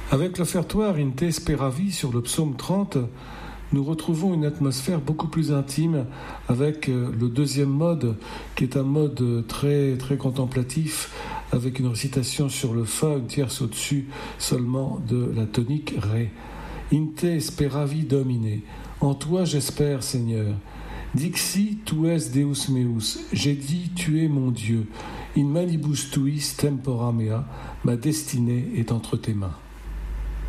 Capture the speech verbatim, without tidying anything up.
Avec l'offertoire In te speravi sur le psaume trente, nous retrouvons une atmosphère beaucoup plus intime avec le deuxième mode, qui est un mode très, très contemplatif, avec une récitation sur le fa, une tierce au-dessus seulement de la tonique ré. In te speravi domine, en toi j'espère Seigneur. Dixi tu es Deus meus, j'ai dit tu es mon Dieu. In manibus tuis tempora mea, ma destinée est entre tes mains.